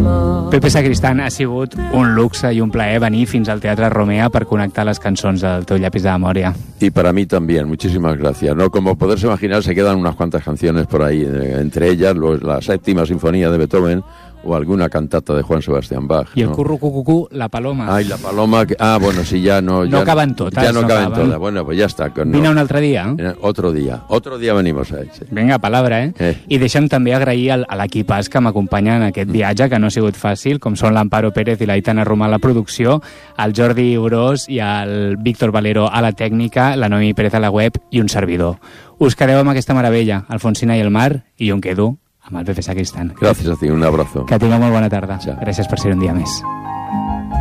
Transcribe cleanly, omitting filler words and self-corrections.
Pepe Sacristán, ha sigut un luxe y un plaer venir fins al Teatre Romea per connectar les cançons del teu llapis de memòria. Y para mí también, muchísimas gracias. No, como poderse imaginar, se quedan unas cuantas canciones por ahí, entre ellas la séptima sinfonía de Beethoven o alguna cantata de Juan Sebastián Bach. Y el ¿no? currucucucú, la paloma. Ay, la paloma. Bueno, sí, ya no. No caben totes. Ya no caben caben. todas. Bueno, pues ya está. Vine un altre dia. Otro día venimos a ell. Sí. Vinga, palabra, I deixa'm també agrair a l'equipàs que m'acompanya en aquest viatge, que no ha sigut fàcil, com són l'Amparo Pérez i l'Aitana Romà a la producció, el Jordi Urós i el Víctor Valero a la tècnica, la Noemi Pérez a la web i un servidor. Us quedeu amb aquesta meravella, Alfonsina i el mar, i jo em quedo amb el Pepe Sacristán. Gracias a ti, un abrazo. Que tingueu molt bona tarda. Chao. Gràcies per ser un dia més.